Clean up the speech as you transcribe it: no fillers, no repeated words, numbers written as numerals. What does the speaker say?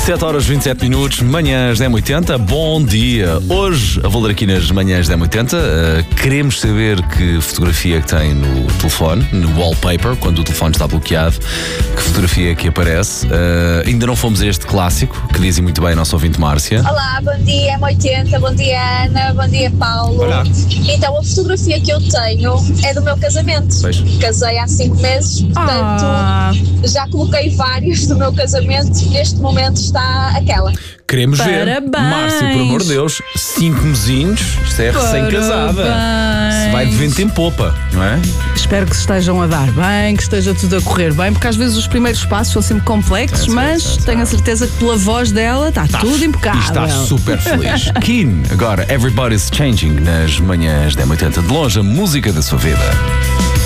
7 horas 27 minutos, manhãs 10h80, bom dia. Hoje, a vou ler aqui nas manhãs 10h80, queremos saber que fotografia que tem no telefone, no wallpaper, quando o telefone está bloqueado, que fotografia é que aparece. Ainda não fomos a este clássico, que dizem muito bem a nossa ouvinte Márcia. Olá, bom dia M80, bom dia Ana, bom dia Paulo. Olá. Então, a fotografia que eu tenho é do meu casamento. Pois. Casei há 5 meses, portanto, já coloquei vários do meu casamento. Neste momento está aquela. Queremos ver. Parabéns. Márcia, por amor de Deus, 5 mesinhos, isto é recém-casada. Se vai de vento em popa, não é? Espero que se estejam a dar bem, que esteja tudo a correr bem, porque às vezes os primeiros passos são sempre complexos, mas tenho a certeza que pela voz dela está tudo impecável. E está super feliz. Keen, agora Everybody's Changing nas manhãs 10h80, de longe a música da sua vida.